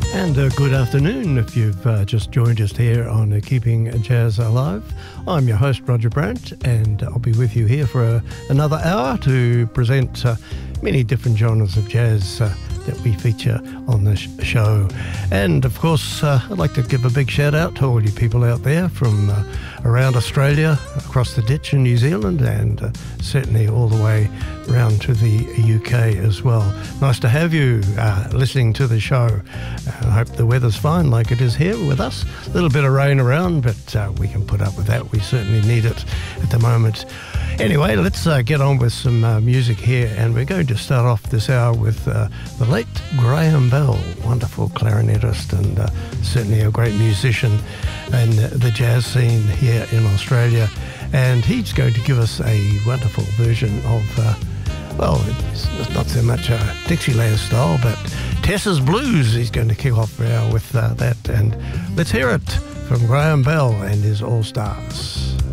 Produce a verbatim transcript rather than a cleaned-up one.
And uh, good afternoon if you've uh, just joined us here on uh, Keeping Jazz Alive. I'm your host, Roger Brandt, and I'll be with you here for uh, another hour to present uh, many different genres of jazz uh, that we feature on this show. And of course, uh, I'd like to give a big shout out to all you people out there from uh, around Australia, across the ditch in New Zealand, and uh, certainly all the way around to the U K as well. Nice to have you uh, listening to the show. Uh, I hope the weather's fine like it is here with us. A little bit of rain around, but uh, we can put up with that. We certainly need it at the moment. Anyway, let's uh, get on with some uh, music here, and we're going to start off this hour with uh, the late Graham Bell, wonderful clarinetist and uh, certainly a great musician in the jazz scene here in Australia. And he's going to give us a wonderful version of, uh, well, it's not so much a Dixieland style, but Tessa's Blues. He's going to kick off now with uh, that, and let's hear it from Graham Bell and his All Stars.